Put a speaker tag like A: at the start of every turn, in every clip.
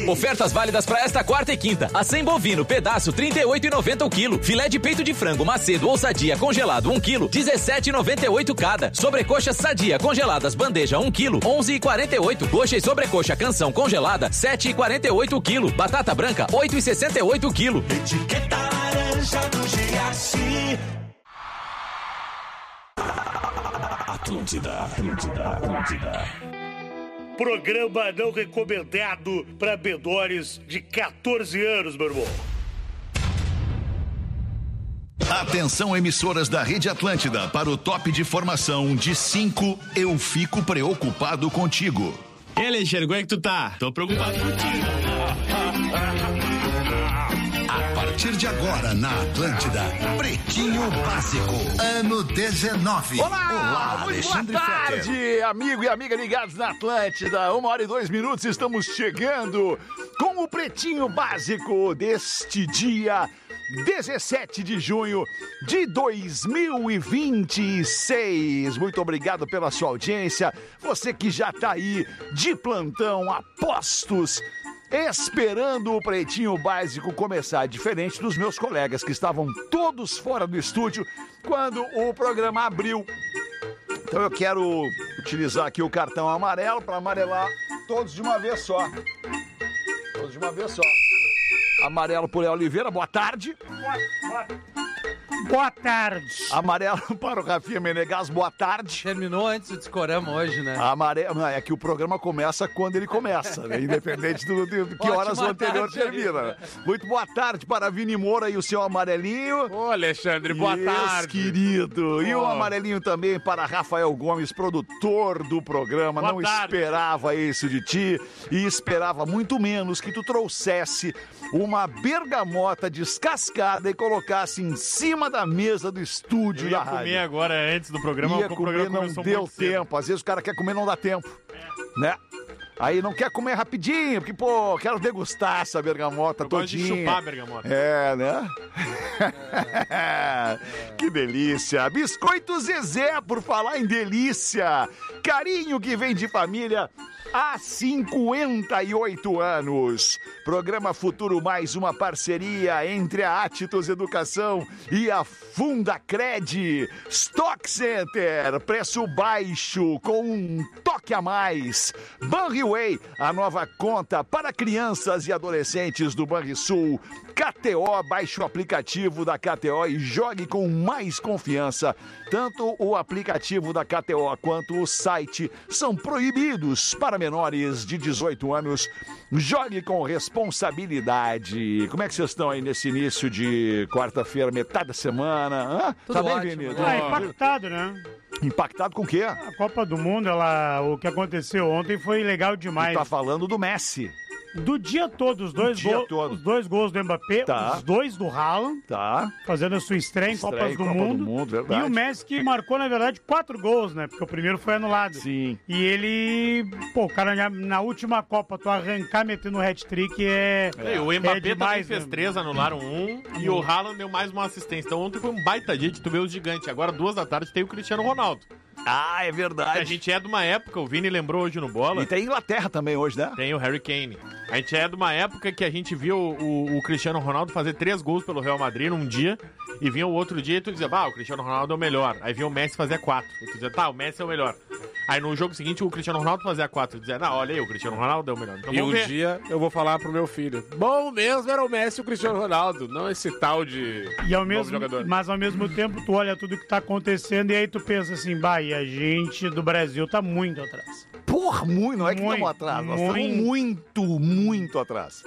A: Ofertas válidas para esta quarta e quinta. Acém bovino, pedaço, R$ 38,90 o quilo. Filé de peito de frango macedo ou sadia congelado, 1 quilo, R$ 17,98 cada. Sobrecoxa sadia congeladas, bandeja, 1 quilo, R$ 11,48. Coxa e sobrecoxa canção congelada, R$ 7,48 o quilo. Batata branca, R$ 8,68 o quilo.
B: Etiqueta laranja do Giaci.
C: Atlântida.
D: Programa não recomendado para menores de 14 anos, meu irmão.
C: Atenção, emissoras da Rede Atlântida, para o top de formação de 5, eu fico preocupado contigo.
E: E Alexandre, como é que tu tá? Tô preocupado contigo.
C: A partir de agora, na Atlântida, Pretinho Básico, ano 19.
F: Olá, muito boa tarde, amigo e amiga ligados na Atlântida. 1h02, estamos chegando com o Pretinho Básico deste dia 17 de junho de 2026. Muito obrigado pela sua audiência. Você que já tá aí de plantão, a postos, esperando o Pretinho Básico começar, diferente dos meus colegas que estavam todos fora do estúdio quando o programa abriu. Então eu quero utilizar aqui o cartão amarelo para amarelar todos de uma vez só. Todos de uma vez só. Amarelo por Léo Oliveira, boa tarde.
G: Boa tarde.
F: Amarelo para o Rafinha Menegas, boa tarde.
H: Terminou antes do Discorama hoje, né?
F: Amarelo, é que o programa começa quando ele começa, né? Independente de que horas o anterior termina. Muito boa tarde para Vini Moura e o seu amarelinho.
I: Ô, Alexandre, boa tarde.
F: Querido. E o amarelinho também para Rafael Gomes, produtor do programa.
I: Boa
F: Não
I: tarde.
F: esperava isso de ti e esperava muito menos que tu trouxesse uma bergamota descascada e colocasse em cima da mesa do estúdio
I: Eu
F: da
I: ia
F: rádio.
I: comer agora antes do programa,
F: Ia
I: o
F: comer,
I: programa
F: não
I: começou
F: deu
I: muito cedo.
F: tempo. Às vezes o cara quer comer, não dá tempo. Né? Aí não quer comer rapidinho, porque, pô, quero degustar essa bergamota
I: Eu gosto de
F: todinha.
I: chupar a bergamota.
F: É, né? Que delícia. Biscoito Zezé, por falar em delícia. Carinho que vem de família há 58 anos. Programa Futuro Mais, uma parceria entre a Atitos Educação e a Fundacred. Stock Center, preço baixo com um toque a mais. Banriway, a nova conta para crianças e adolescentes do Banrisul. KTO, baixe o aplicativo da KTO e jogue com mais confiança. Tanto o aplicativo da KTO quanto o site são proibidos para menores de 18 anos. Jogue com responsabilidade. Como é que vocês estão aí nesse início de quarta-feira, metade da semana? Hã? Tá bem,
H: ótimo,
F: Vini?
G: Impactado, né?
F: Impactado com o quê?
G: A Copa do Mundo, o que aconteceu ontem foi legal demais.
F: Tu tá falando do Messi.
G: Do dia todo, os dois gols do Mbappé,
F: Tá.
G: os dois do Haaland,
F: Tá.
G: fazendo a sua estreia em Copas do Mundo.
F: Verdade.
G: E o Messi que marcou, na verdade, 4 gols, né? Porque o primeiro foi anulado.
F: Sim.
G: E ele, pô, o cara na última Copa, tu arrancar metendo um hat-trick é
I: O Mbappé
G: demais,
I: também fez
G: né?
I: 3, anularam 1 e o Haaland deu mais uma assistência. Então ontem foi um baita dia de tu ver os gigantes. Agora, 2 da tarde, tem o Cristiano Ronaldo.
F: Ah, é verdade.
I: A gente é de uma época, o Vini lembrou hoje no Bola.
F: E tem Inglaterra também hoje, né?
I: Tem o Harry Kane. A gente é de uma época que a gente viu o Cristiano Ronaldo fazer 3 gols pelo Real Madrid num dia, e vinha o outro dia e tu dizia, o Cristiano Ronaldo é o melhor. Aí vinha o Messi fazer 4. E tu dizia, o Messi é o melhor. Aí no jogo seguinte o Cristiano Ronaldo fazia 4. Tu dizia, olha aí, o Cristiano Ronaldo é o melhor. Então
J: E
I: vamos ver.
J: dia eu vou falar pro meu filho, bom mesmo era o Messi e o Cristiano Ronaldo, não esse tal de novo jogador.
G: Mas ao mesmo tempo tu olha tudo que tá acontecendo e aí tu pensa assim, e a gente do Brasil tá muito atrás.
F: Porra, muito, não é que estamos atrás, nós estamos muito atrás.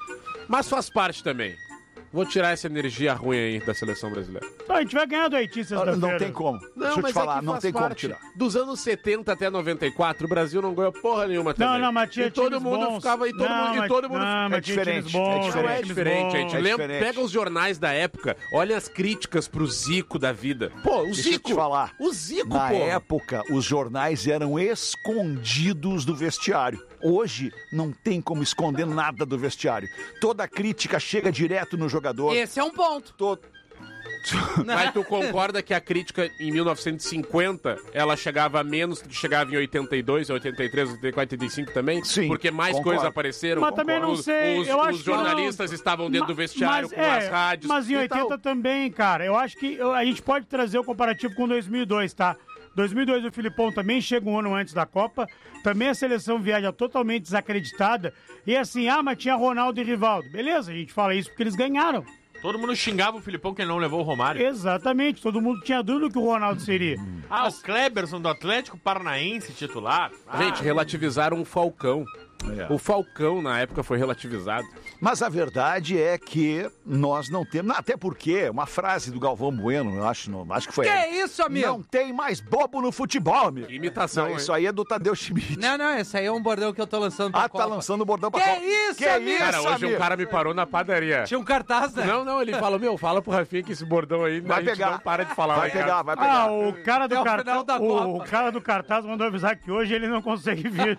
J: Mas faz parte também. Vou tirar essa energia ruim aí da seleção brasileira.
G: A gente vai ganhar do Haiti sexta-feira.
F: Não tem como. Deixa eu te falar, não tem como tirar.
J: Dos anos 70 até 94, o Brasil não ganhou porra nenhuma também.
G: Não, mas tinha
J: e todo
G: times
J: mundo
G: bons.
J: ficava e todo mundo
F: É diferente.
J: Não é diferente, gente.
F: É
J: Lembra,
F: diferente.
J: pega os jornais da época, olha as críticas pro Zico da vida. Pô, o
F: Deixa
J: Zico.
F: eu te falar.
J: O Zico,
F: Na
J: pô.
F: época, os jornais eram escondidos do vestiário. Hoje, não tem como esconder nada do vestiário. Toda crítica chega direto no jogador.
H: Esse é um ponto.
J: Mas tu concorda que a crítica em 1950, ela chegava a menos do que chegava em 82, 83, 84, 85 também?
F: Sim,
J: porque mais
F: concordo.
J: coisas apareceram.
G: Mas também não sei, eu acho
J: Os
G: que não-
J: jornalistas estavam dentro do vestiário com as rádios.
G: Mas em
J: e
G: 80
J: tal.
G: também, cara. Eu acho que a gente pode trazer o comparativo com 2002, tá? 2002 o Filipão também chega um ano antes da Copa. Também a seleção viaja totalmente desacreditada. E assim, mas tinha Ronaldo e Rivaldo. Beleza, a gente fala isso porque eles ganharam.
I: Todo mundo xingava o Filipão que ele não levou o Romário.
G: Exatamente, todo mundo tinha dúvida que o Ronaldo seria.
I: O Kleberson do Atlético Paranaense titular.
J: Gente, relativizaram o Falcão.
F: É.
J: O Falcão, na época, foi relativizado.
F: Mas a verdade é que nós não temos... Até porque, uma frase do Galvão Bueno, eu acho que foi...
H: Que isso, amigo?
F: Não tem mais bobo no futebol, amigo.
J: Que imitação,
F: Não, isso aí é do Tadeu Schmidt.
H: Não, esse aí é um bordão que eu tô lançando pra Copa.
F: Tá lançando o bordão pra
H: Que
F: Copa.
H: isso, amigo?
J: Cara, hoje
F: amigo?
J: um cara me parou na padaria.
H: Tinha um cartaz, né?
J: Não, ele falou, fala pro Rafinha que esse bordão aí
F: Vai
J: a gente
F: pegar.
J: não para de falar.
F: Vai
J: lá em casa.
F: pegar, vai pegar.
G: O cara do
H: Até o
G: cartaz,
H: final da
G: o
H: Copa.
G: cara do cartaz mandou avisar que hoje ele não consegue vir.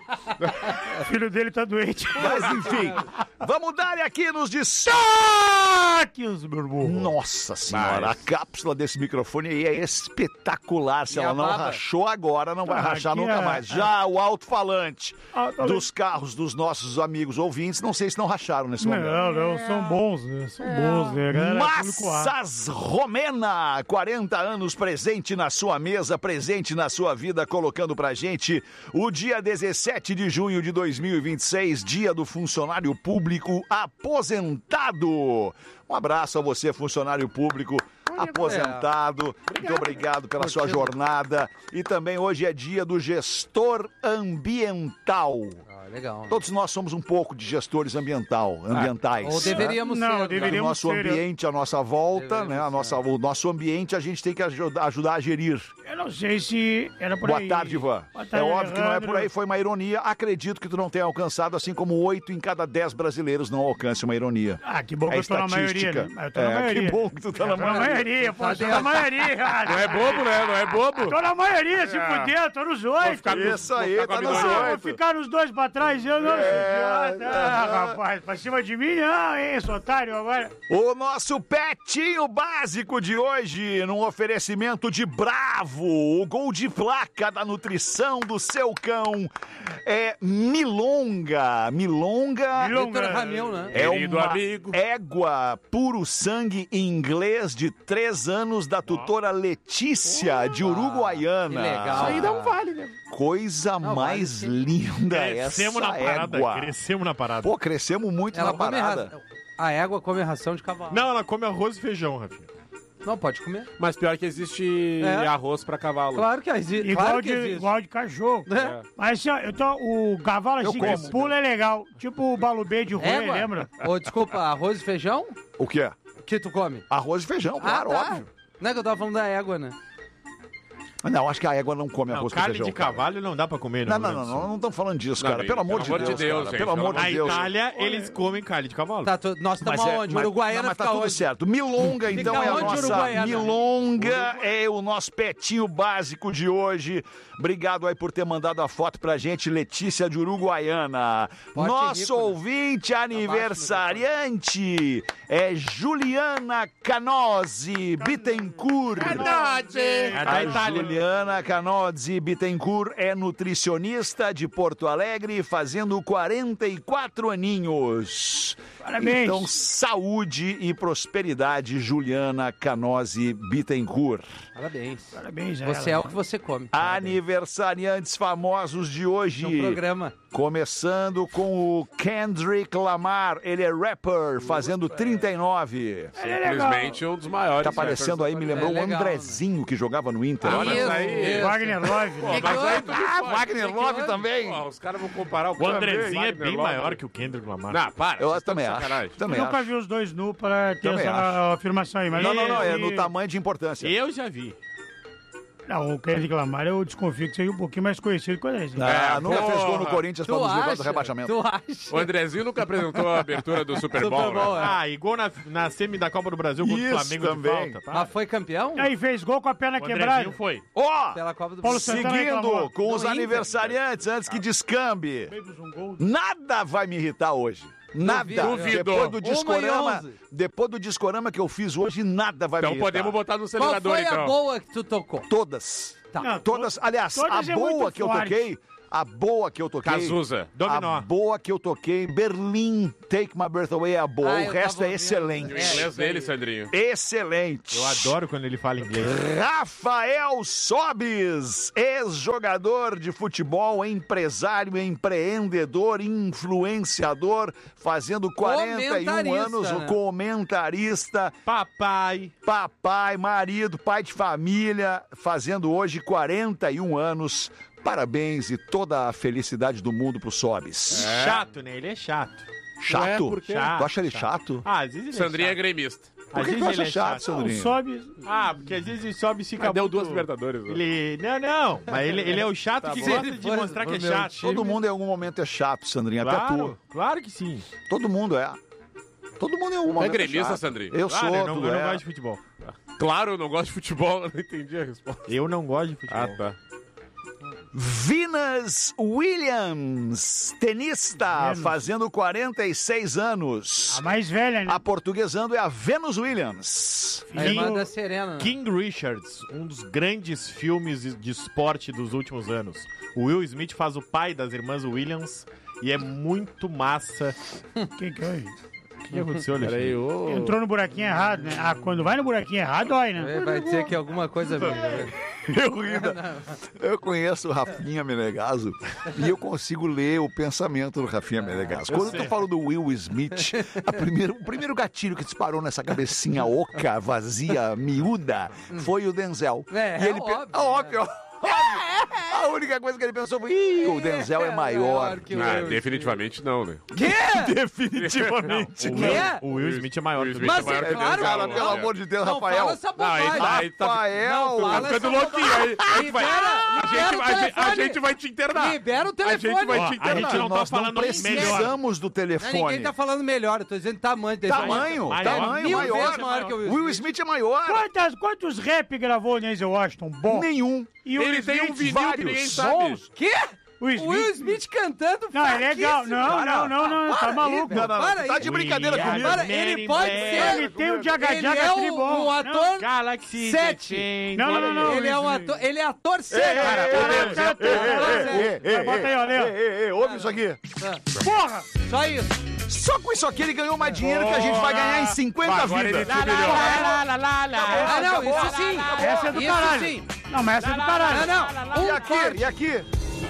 G: O filho dele tá doente.
F: Mas enfim, vamos dar aqui nos
G: Destaques, meu irmão.
F: Nossa senhora, a cápsula desse microfone aí é espetacular. Se
H: E
F: ela
H: a
F: não
H: baba?
F: rachou agora, não vai rachar
G: aqui
F: nunca
G: é-
F: mais. Já o alto-falante
G: Alto-falante.
F: dos carros dos nossos amigos ouvintes, não sei se não racharam nesse momento.
G: Não, são bons, né? São bons, né? Galera, público A.
F: Massas Romena, 40 anos presente na sua mesa, presente na sua vida, colocando pra gente o dia 17 de junho de 2026, dia do funcionário público aposentado. Um abraço a você, funcionário público aposentado. Muito obrigado pela sua jornada. E também hoje é dia do gestor ambiental.
H: Legal.
F: Todos nós somos um pouco de gestores ambientais.
H: Ou deveríamos
G: Não,
H: ser.
G: deveríamos
F: O nosso
G: ser.
F: ambiente, a nossa volta, né? O nosso ambiente a gente tem que ajudar a gerir.
G: Eu não sei se era por
F: Boa
G: aí.
F: tarde, Ivan.
G: Boa
F: É
G: tarde,
F: óbvio que não é
G: Alejandro.
F: por aí, foi uma ironia. Acredito que tu não tenha alcançado, assim como 8 em cada 10 brasileiros não alcance uma ironia.
G: Que bom que
F: É
G: eu tô na maioria,
F: estatística.
G: né? Eu tô na maioria.
F: Que bom que tu tá na
G: Eu tô na
F: maioria.
G: maioria, pô. Eu tô na maioria, cara.
J: Não é bobo, né? Não é bobo.
G: Tô na maioria, se fuder, tô nos 8.
F: Isso aí, tá nos
G: Vou
F: 8.
G: ficar nos 2 pra trás, eu não sou idiota. Rapaz, pra cima de mim não, hein, sou otário agora.
F: O nosso Petinho Básico de hoje, num oferecimento de Bravo, o gol de placa da nutrição do seu cão é Milonga. Milonga
H: Vitor Ramil, né?
F: é
J: Querido
F: uma
J: amigo.
F: égua puro sangue inglês de 3 anos da tutora Letícia, de Uruguaiana.
H: Que legal.
J: Isso aí dá um vale, né?
F: Coisa
H: Não,
F: mais
H: vale sim.
F: linda
I: Crescemos
F: essa
I: na parada.
F: égua.
I: Crescemos na parada.
F: Pô, crescemos muito
H: Ela
F: na
H: come
F: parada.
H: a égua come ração de cavalo.
I: Não, ela come arroz e feijão, Rafinha.
H: Não, pode comer.
J: Mas pior que existe
H: É.
J: arroz pra cavalo.
H: Claro que existe.
G: Igual,
H: Claro que
G: de,
H: existe.
G: igual de cachorro.
H: É.
G: Mas assim, ó, o cavalo assim
F: como.
G: que pula é legal. Tipo o balubê de rua,
H: Égua?
G: lembra?
H: Ô, desculpa, arroz e feijão?
F: O que é?
H: Que tu come?
F: Arroz e feijão, claro,
H: tá.
F: óbvio.
H: Não é que eu tava falando da égua, né?
F: Não, acho que a égua não come
I: Não,
F: arroz com
I: carne
F: feijão.
I: de
F: cara.
I: cavalo não dá pra comer,
F: Não,
I: né?
F: não estamos falando disso,
J: Não,
F: cara. Pelo amor de Deus, cara.
J: gente,
F: Pelo amor
I: Na
F: de Deus.
I: Itália, eles comem carne de cavalo.
H: Tá, nós estamos aonde? Uruguaiana
F: mas tá
H: fica
F: tudo
H: onde?
F: certo. Milonga, então,
H: Fica
F: é a
H: onde,
F: nossa...
H: Uruguaiana?
F: Milonga é o nosso petinho básico de hoje. Obrigado aí por ter mandado a foto pra gente, Letícia de Uruguaiana.
H: Forte
F: Nosso
H: rico, né?
F: ouvinte aniversariante é Juliana Canozzi Bittencourt.
I: É da
F: A
I: Itália.
F: Juliana Canozzi Bittencourt é nutricionista de Porto Alegre, fazendo 44 aninhos.
G: Parabéns.
F: Então, saúde e prosperidade, Juliana Canozzi Bittencourt.
H: Parabéns.
G: Parabéns,
H: Você é o que você come.
F: Aniversariantes famosos de hoje.
H: No programa.
F: Começando com o Kendrick Lamar. Ele é rapper, fazendo 39.
J: Simplesmente um dos maiores.
F: Tá aparecendo aí, me lembrou
H: É
F: o
H: legal,
F: Andrezinho, que jogava no Inter. Olha
H: Isso,
J: aí.
H: isso.
G: Wagner Love. né?
H: Que houve?
F: Wagner Love também.
J: Pô, os caras vão comparar o
I: O Andrezinho é
J: Wagner
I: bem
J: Love.
I: maior que o Kendrick Lamar.
J: Não, para.
F: Eu
J: vocês estão
F: também
J: de
F: acho.
J: sacanagem.
F: Também
G: Eu nunca
F: acho.
G: vi os dois nu para ter
F: Também
G: essa afirmação aí. Mas
F: Não, é
G: ele-
F: no tamanho de importância.
I: Eu já vi.
G: Não, o Kendrick Lamar eu desconfio que seja um pouquinho mais conhecido que o Andrezinho.
F: Nunca
J: porra.
F: fez gol no Corinthians pra
H: Tu
F: nos livrar do
H: acha?
F: rebaixamento.
H: Tu acha?
J: O Andrezinho nunca apresentou a abertura do Super Bowl,
H: Super Bowl,
J: né?
H: é.
I: Ah, igual na semi da Copa do Brasil contra o
F: Isso
I: Flamengo
F: também.
I: de falta. Tá?
H: Mas foi campeão?
G: E aí fez gol com a perna
I: O
G: quebrada.
I: Andrezinho foi.
F: Ó,
H: Pela Copa do
G: Paulo
H: Brasil.
G: Santana
F: seguindo
G: reclamou.
F: com os
H: No Inter.
F: aniversariantes, antes que descambe.
G: Fez um gol.
F: Nada vai me irritar hoje. Nada.
J: Duvido.
F: Depois do discorama que eu fiz hoje, nada vai me
J: Então
F: irritar.
J: podemos botar no
H: Qual
J: acelerador,
H: foi a
J: então.
H: boa que tu tocou?
F: Todas.
H: Tá.
G: Não,
F: Todas. Aliás,
G: todas
F: a
G: é
F: boa
G: muito
F: que eu
G: forte.
F: toquei... A boa que eu toquei...
J: Cazuza.
I: Dominó.
F: A boa que eu toquei, Berlim, Take My Breath Away é a boa.
H: Ah,
F: O
H: eu
F: resto
H: tava
F: é
H: ouvindo.
F: excelente.
J: O inglês dele, Sandrinho.
F: Excelente.
I: Eu adoro quando ele fala inglês.
F: Rafael Sobis, ex-jogador de futebol, empresário, empreendedor, influenciador, fazendo 41
H: Comentarista,
F: anos, o
H: né?
F: comentarista,
I: Papai.
F: papai, marido, pai de família, fazendo hoje 41 anos. Parabéns e toda a felicidade do mundo pro Sobis.
I: Chato, né? Ele é chato.
F: Chato?
J: Ué, por quê?
I: Chato,
F: Tu acha ele chato?
I: Ah, às vezes ele
J: Sandrinho é
I: chato.
J: gremista.
F: Por
I: Às
F: que tu
I: vezes
F: acha
I: ele é
F: chato,
I: chato.
G: Não,
F: Sandrinho?
G: sobe.
I: Ah, porque às vezes sobe e fica
J: Deu
I: muito-
J: 2 Libertadores. Né?
I: Ele... Não. Mas ele é o chato que
H: bom.
I: gosta
H: Se ele
I: de
H: for
I: mostrar que é
H: pro meu
I: chato.
H: time-
F: Todo mundo em algum momento é chato, Sandrinho, até
I: Claro,
F: tu.
I: claro que sim.
F: Todo mundo é. Todo mundo em algum
J: É
F: momento
J: gremista,
F: chato.
J: Sandrinho?
F: Eu
I: Claro,
F: sou,
I: eu não
F: tu é.
I: gosto de futebol.
J: Claro, eu não gosto de futebol. Eu não entendi a resposta.
I: Eu não gosto de futebol.
J: Ah, tá.
F: Venus Williams, tenista,
G: Venus.
F: fazendo 46 anos.
G: A mais velha, né?
F: Aportuguesando é a Venus Williams.
H: A irmã da Serena. né?
I: King Richards, um dos grandes filmes de esporte dos últimos anos. O Will Smith faz o pai das irmãs Williams e é muito massa.
G: Quem que é?
I: O que aconteceu, Alexandre?
J: Peraí, ô.
G: Entrou no buraquinho errado, né? Ah, quando vai no buraquinho errado, dói, né?
H: Vai dizer que é alguma coisa minha.
F: Eu ri Eu conheço o Rafinha Menegaso e eu consigo ler o pensamento do Rafinha Menegaso. Quando tu fala do Will Smith, o primeiro gatilho que disparou nessa cabecinha oca, vazia, miúda, foi o Denzel.
H: É, é óbvio,
F: óbvio. A única coisa que ele pensou foi: "Ih, o Denzel é maior.
H: que o
J: Ah,
H: Will.
J: definitivamente não, né?
F: Definitivamente.
I: O Will Smith é maior.
J: Will
I: que o
J: Smith
H: Mas
J: maior
H: é
J: que o
H: claro,
J: Denzel,
F: Cara,
J: né?
F: pelo amor de Deus,
H: Não
F: Rafael.
H: fala essa
J: Não, aí
H: bobagem.
J: tá, aí tá.
F: Rafael.
H: Não, fala
J: Ficando
H: essa
J: louquinho. Aí vai. A gente vai te internar.
H: Libera o
J: A
H: telefone.
J: gente vai te
I: Ó, a
J: internar.
I: gente não tá
F: Nós não
I: falando
F: precisamos do
H: Não, ninguém
F: telefone.
H: tá falando melhor, eu tô dizendo tamanho dele.
F: Tamanho,
I: Maior.
F: tamanho,
H: Mil
F: maior.
H: vezes maior que o Will
F: Will Smith é maior.
G: Quantos rap gravou o Denzel Washington? Bom.
F: Nenhum.
G: E o
J: Ele
G: Will
J: tem um
G: Smith,
J: vinil que ninguém
F: vários
J: sabe.
F: sons.
H: Quê?
G: O Will
H: O Will
G: Smith.
H: Smith cantando
G: Não, é legal.
F: Cara,
G: Não, tá maluco.
F: Não,
H: Para aí.
F: tá de brincadeira
I: We are
F: comigo.
H: Para,
I: Men
H: ele
I: in
H: pode
I: Black.
H: ser.
G: Ele tem o
H: Ele
G: Jaga-Jaga
H: é
G: tribom.
H: um ator
I: Galaxy
H: 7.
G: Não.
H: Ele é um ator. Ele é ator 7.
G: Bota aí, ó, Léo.
F: Ouve isso aqui.
G: Porra!
H: Só isso.
F: Só com isso aqui ele ganhou mais dinheiro que a gente vai ganhar em 50
J: Agora ele
F: vidas.
J: se humilhou.
H: Ah, não, isso sim.
G: Essa é do
H: Isso
G: caralho.
H: sim.
G: Não, mas essa é do caralho.
H: Não.
F: E
H: Um
F: aqui?
H: corte.
F: E aqui?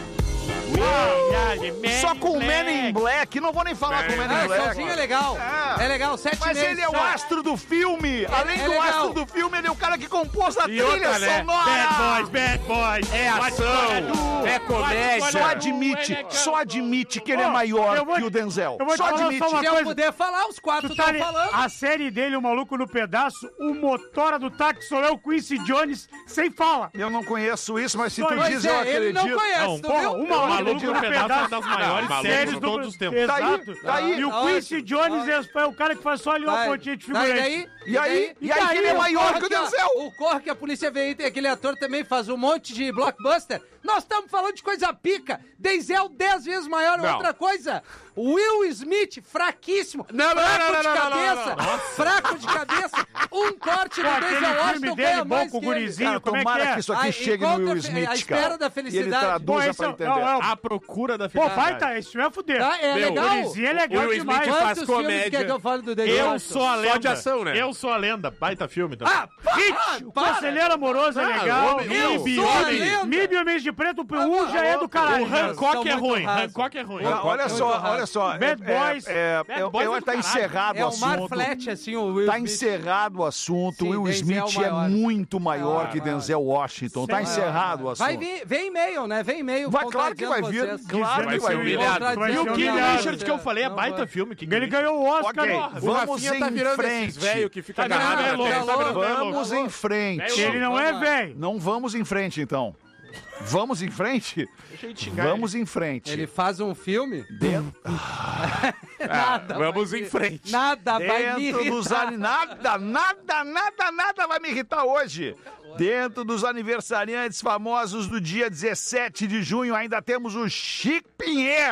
F: Só com o Man in Black. Não vou nem falar com o Man
H: Ah,
F: in Black.
H: sozinho é legal.
F: É.
H: É legal, 7
F: Mas
H: meses.
F: ele é o astro do filme. Além
H: é
F: do
H: legal.
F: astro do filme, ele é o cara que compôs a
J: E
F: trilha
J: outra, né?
F: sonora.
I: Bad Boys.
J: É ação, é comédia.
F: Só admite que ele é maior
G: eu vou
F: que
G: te-
F: o Denzel.
G: eu vou te
F: Só
G: falar
F: admite.
G: só uma
H: Se eu
G: coisa.
H: puder falar, os quatro
G: Tu tá
H: estão
G: li-
H: falando.
G: A série dele, o Maluco no Pedaço, o motora do táxi só é o Quincy Jones sem fala.
F: Eu não conheço isso, mas se tu
H: Pois
F: diz, eu
H: é, ele
F: acredito.
H: não conhece,
I: Não,
H: tu
G: Porra,
H: viu?
G: o
I: O
G: Maluco
I: Maluco
G: no
I: no Pedaço é
G: Pedaço
I: das maiores
J: Maluco.
I: séries
G: séries
I: de todos os tempos.
G: Exato.
F: Tá aí.
G: E o Quincy Jones é o cara que faz só ali uma
H: Vai.
G: pontinha de
H: Tá,
G: figurante.
F: E aí que ele é maior que o Denzel.
H: O Corre que a polícia veio, tem aquele ator também faz um monte de blockbuster. Nós estamos falando de coisa pica. Denzel 10 vezes maior.
J: Não.
H: Outra coisa, Will Smith, fraquíssimo.
J: Não,
H: fraco de
J: não,
H: cabeça. Fraco de cabeça. Um corte
G: Pô,
H: do
G: aquele
H: Denzel
G: filme
H: Washington
G: dele,
H: ganha
G: bom
H: mais
G: com o
H: que ele.
G: gurizinho,
F: Cara,
G: como é que
F: tomara
G: é?
F: que isso aqui
H: Ah,
F: chegue no
H: enquanto
F: Will
H: a
F: Smith,
H: espera
F: cara.
H: da
F: E ele
H: felicidade.
F: traduza
G: Pô, esse
F: pra
G: é
F: entender.
I: A procura da
G: Pô,
I: felicidade.
G: vai, tá, esse vai fuder.
H: Tá, é
J: Meu,
H: legal.
G: O gurizinho é legal
J: o Will Smith
G: demais.
J: faz
H: Quantos filmes
J: comédia.
H: quer que eu fale do Denzel
I: Eu
H: Washington?
I: sou a lenda.
J: Só de ação, né?
I: Eu sou a lenda. Baita filme também.
H: Ah,
G: Hit, o Conselheiro Amoroso é legal.
H: eu sou a lenda.
G: Mib e Homens de Preto, o P1 já é do caralho.
I: O Hancock
H: São
I: é
H: muito
I: ruim.
H: rasos.
I: Hancock é ruim.
F: Olha só.
G: Bad Boys.
I: Bad Boys é do
F: Tá
I: caralho.
F: encerrado
H: É
F: o
H: o Mar
F: assunto.
H: Flat, assim, o Will
F: Tá
H: Smith.
F: encerrado o assunto.
H: Sim,
F: Will
H: Denzel
F: Smith é
H: maior.
F: muito maior que
H: maior.
F: Denzel Washington. Tá encerrado o assunto.
H: Vai vir, vem e-mail, né? Vem e-mail.
F: Vai, claro que vai vir.
H: contradizendo
F: Claro
J: Vai
F: que vai
J: ser
F: vir.
J: humilhado.
I: E o King
G: humilhado.
I: Richards que eu falei é
H: Não
I: baita
H: vai.
I: filme. King
G: Ele
I: Richards.
G: ganhou o Oscar.
F: Ok,
J: O
F: vamos
J: Rafinha tá
F: em
J: virando esses
F: frente.
J: velho que fica
I: Tá virando
J: agarrado.
I: velho louco,
J: até-
I: tá virando velho
F: Vamos
I: louco.
F: em frente.
G: Ele não é velho.
F: Não vamos em frente, então. Vamos em frente?
I: Deixa eu te xingar.
F: Vamos em frente.
H: Ele faz um filme.
J: Ah, vamos
H: vai
J: em
H: me-
J: frente.
H: Nada vai me
F: Dentro dos
H: irritar.
F: nada vai me irritar hoje. Dentro dos aniversariantes famosos do dia 17 de junho, ainda temos o Chico Pinheiro.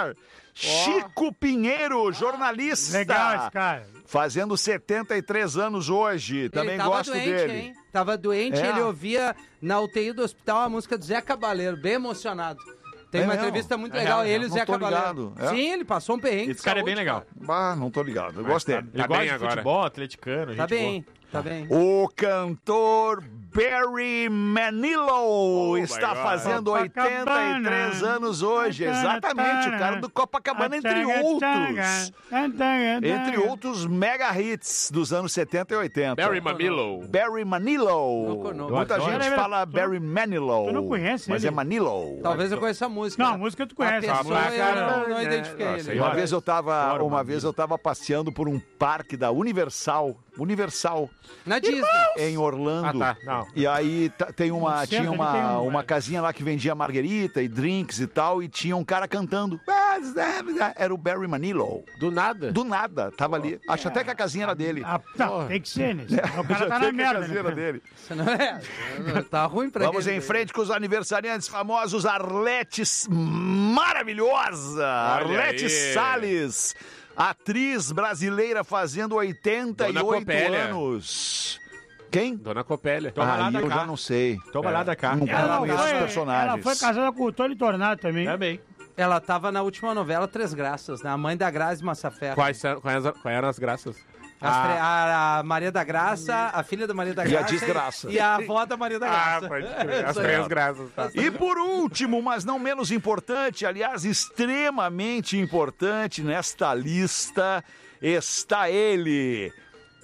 F: Chico Pinheiro, jornalista.
G: Legal esse cara.
F: Fazendo 73 anos hoje. Também
H: tava
F: gosto
H: doente,
F: dele.
H: Hein? Tava doente,
F: É.
H: ele ouvia na UTI do hospital a música do Zé Cabaleiro, bem emocionado. Tem
F: É
H: uma
F: mesmo?
H: entrevista muito legal, ele e o
F: não
H: Zé
F: tô
H: Cabaleiro.
F: ligado. É?
H: Sim, ele passou um perrengue.
I: Esse cara é bem
H: de
I: legal.
F: Bah, não tô ligado. Eu gosto dele.
I: Ele
J: Tá
I: gosta
J: bem
I: de
J: agora.
I: futebol, atleticano,
H: Tá
I: gente
H: bem, tá bem.
F: O cantor Barry Manilow está
J: God.
F: fazendo
G: Copacabana.
F: 83 anos hoje. Exatamente, o cara do Copacabana, entre outros. Entre outros mega hits dos anos 70 e 80.
J: Barry Manilow.
F: Barry Manilow.
H: Não,
F: Muita
G: adoro.
F: gente fala Barry Manilow.
G: tu não conhece
F: mas
G: ele?
F: é Manilow.
H: Talvez eu conheça a música.
G: Não, a música tu conhece.
H: A pessoa eu não identifiquei
J: Nossa,
H: ele.
F: Uma vez eu tava passeando por um parque da Universal
H: Na Disney.
F: em Orlando.
J: Ah, tá. Não.
F: E aí tinha
G: centro
F: tinha
G: ali tem
F: uma casinha lá que vendia marguerita e drinks e tal, e tinha um cara cantando. Era o Barry Manilow.
J: Do nada.
F: Do nada, tava ali. Acho até que a casinha era dele.
G: Não, tem que ser, né? O cara
F: Já
G: tá
F: sei
G: na
F: que a
G: merda,
F: casinha
G: né?
F: era dele.
H: Você não é? Tá ruim pra
F: Vamos
H: ele.
F: em frente com os aniversariantes famosos. Arlete maravilhosa. Arlete
J: aí.
F: Salles, atriz brasileira fazendo 88
J: Dona Copélia.
F: anos. Quem?
J: Dona Copélia.
I: Toma lá
F: Aí
I: da
F: eu
I: cá.
F: já não sei.
I: Toma lá da cá.
F: Não
G: Ela
F: conheço os
G: foi,
F: personagens.
G: ela foi casada com o Tony Tornado também.
I: Também.
H: Ela tava na última novela Três Graças, né? A mãe da Grazi Massaferro.
J: Quais eram as graças?
H: A Maria da Graça, a filha da Maria da
F: E
H: Graça.
F: a desgraça.
H: E a avó da Maria da Graça.
J: pode crer. As
H: Isso aí.
J: três graças. Tá.
F: E por último, mas não menos importante, aliás, extremamente importante nesta lista, está ele.